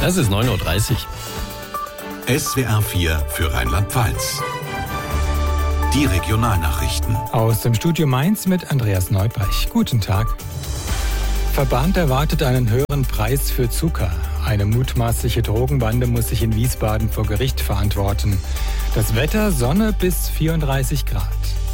Es ist 9.30 Uhr. SWR 4 für Rheinland-Pfalz. Die Regionalnachrichten. Aus dem Studio Mainz mit Andreas Neubrecht. Guten Tag. Verband erwartet einen höheren Preis für Zucker. Eine mutmaßliche Drogenbande muss sich in Wiesbaden vor Gericht verantworten. Das Wetter: Sonne bis 34 Grad.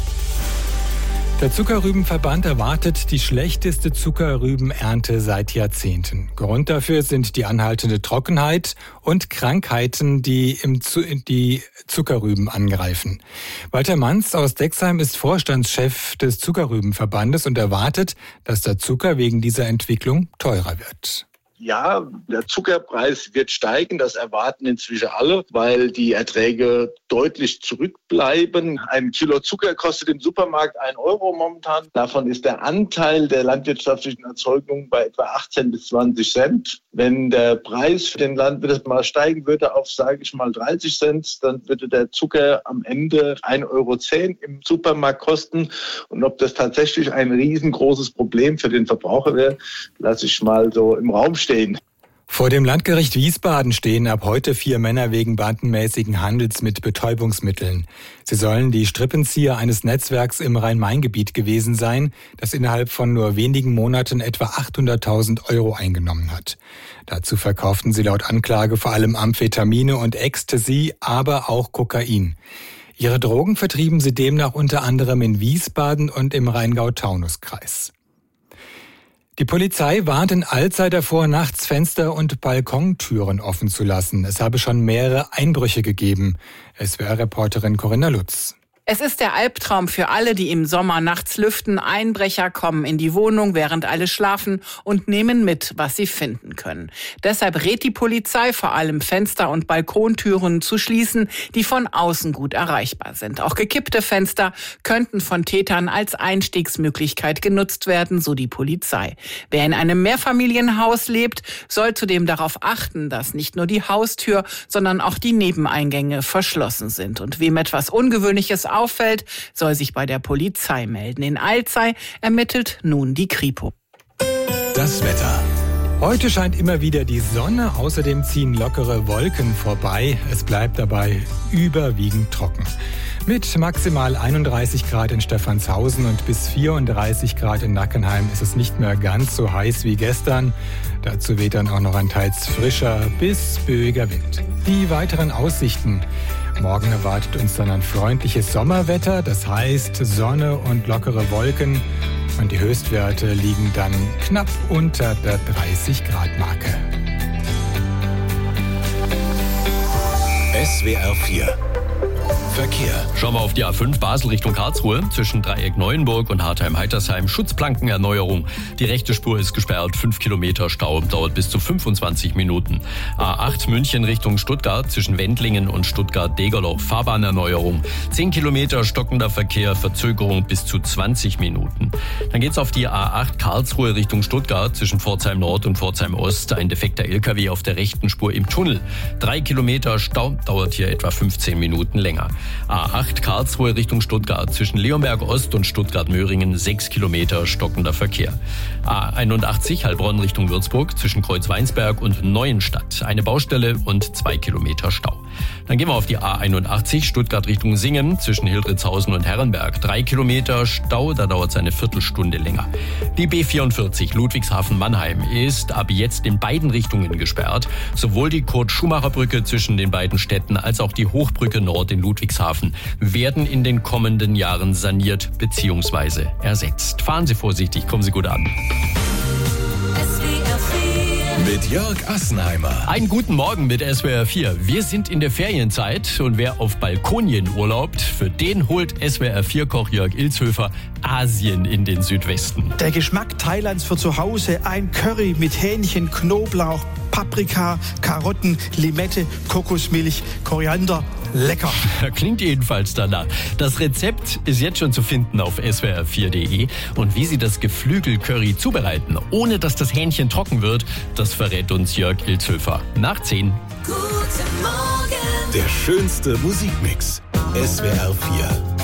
Der Zuckerrübenverband erwartet die schlechteste Zuckerrübenernte seit Jahrzehnten. Grund dafür sind die anhaltende Trockenheit und Krankheiten, die die Zuckerrüben angreifen. Walter Manz aus Dexheim ist Vorstandschef des Zuckerrübenverbandes und erwartet, dass der Zucker wegen dieser Entwicklung teurer wird. Ja, der Zuckerpreis wird steigen, das erwarten inzwischen alle, weil die Erträge deutlich zurückbleiben. Ein Kilo Zucker kostet im Supermarkt 1 Euro momentan. Davon ist der Anteil der landwirtschaftlichen Erzeugung bei etwa 18 bis 20 Cent. Wenn der Preis für den Landwirt mal steigen würde auf, sage ich mal, 30 Cent, dann würde der Zucker am Ende 1,10 Euro im Supermarkt kosten. Und ob das tatsächlich ein riesengroßes Problem für den Verbraucher wäre, lasse ich mal so im Raum stehen. Vor dem Landgericht Wiesbaden stehen ab heute 4 Männer wegen bandenmäßigen Handels mit Betäubungsmitteln. Sie sollen die Strippenzieher eines Netzwerks im Rhein-Main-Gebiet gewesen sein, das innerhalb von nur wenigen Monaten etwa 800.000 Euro eingenommen hat. Dazu verkauften sie laut Anklage vor allem Amphetamine und Ecstasy, aber auch Kokain. Ihre Drogen vertrieben sie demnach unter anderem in Wiesbaden und im Rheingau-Taunus-Kreis. Die Polizei warnt in Alzey davor, nachts Fenster und Balkontüren offen zu lassen. Es habe schon mehrere Einbrüche gegeben. SWR-Reporterin Corinna Lutz. Es ist der Albtraum für alle, die im Sommer nachts lüften. Einbrecher kommen in die Wohnung, während alle schlafen und nehmen mit, was sie finden können. Deshalb rät die Polizei, vor allem Fenster und Balkontüren zu schließen, die von außen gut erreichbar sind. Auch gekippte Fenster könnten von Tätern als Einstiegsmöglichkeit genutzt werden, so die Polizei. Wer in einem Mehrfamilienhaus lebt, soll zudem darauf achten, dass nicht nur die Haustür, sondern auch die Nebeneingänge verschlossen sind. Und wem etwas Ungewöhnliches auffällt, soll sich bei der Polizei melden. In Alzey ermittelt nun die Kripo. Das Wetter. Heute scheint immer wieder die Sonne, außerdem ziehen lockere Wolken vorbei. Es bleibt dabei überwiegend trocken. Mit maximal 31 Grad in Stephanshausen und bis 34 Grad in Nackenheim ist es nicht mehr ganz so heiß wie gestern. Dazu weht dann auch noch ein teils frischer bis böiger Wind. Die weiteren Aussichten. Morgen erwartet uns dann ein freundliches Sommerwetter, das heißt Sonne und lockere Wolken. Und die Höchstwerte liegen dann knapp unter der 30-Grad-Marke. SWR 4 Verkehr. Schauen wir auf die A5 Basel Richtung Karlsruhe. Zwischen Dreieck Neuenburg und Hartheim-Heitersheim Schutzplankenerneuerung. Die rechte Spur ist gesperrt. 5 Kilometer Stau, dauert bis zu 25 Minuten. A8 München Richtung Stuttgart zwischen Wendlingen und Stuttgart-Degerloch. Fahrbahnerneuerung. 10 Kilometer stockender Verkehr, Verzögerung bis zu 20 Minuten. Dann geht's auf die A8 Karlsruhe Richtung Stuttgart zwischen Pforzheim Nord und Pforzheim Ost. Ein defekter LKW auf der rechten Spur im Tunnel. 3 Kilometer Stau, dauert hier etwa 15 Minuten länger. A8 Karlsruhe Richtung Stuttgart zwischen Leonberg Ost und Stuttgart-Möhringen 6 Kilometer stockender Verkehr. A81 Heilbronn Richtung Würzburg zwischen Kreuzweinsberg und Neuenstadt. Eine Baustelle und 2 Kilometer Stau. Dann gehen wir auf die A81 Stuttgart Richtung Singen zwischen Hildritzhausen und Herrenberg. 3 Kilometer Stau, da dauert es eine Viertelstunde länger. Die B44 Ludwigshafen-Mannheim ist ab jetzt in beiden Richtungen gesperrt. Sowohl die Kurt-Schumacher-Brücke zwischen den beiden Städten als auch die Hochbrücke Nord in Ludwigshafen werden in den kommenden Jahren saniert bzw. ersetzt. Fahren Sie vorsichtig, kommen Sie gut an. Mit Jörg Assenheimer. Einen guten Morgen mit SWR 4. Wir sind in der Ferienzeit und wer auf Balkonien urlaubt, für den holt SWR 4-Koch Jörg Ilzhöfer Asien in den Südwesten. Der Geschmack Thailands für zu Hause, ein Curry mit Hähnchen, Knoblauch, Paprika, Karotten, Limette, Kokosmilch, Koriander. Lecker. Klingt jedenfalls danach. Das Rezept ist jetzt schon zu finden auf swr4.de. Und wie Sie das Geflügel-Curry zubereiten, ohne dass das Hähnchen trocken wird, das verrät uns Jörg Ilzhöfer. Nach 10. Guten Morgen. Der schönste Musikmix. SWR 4.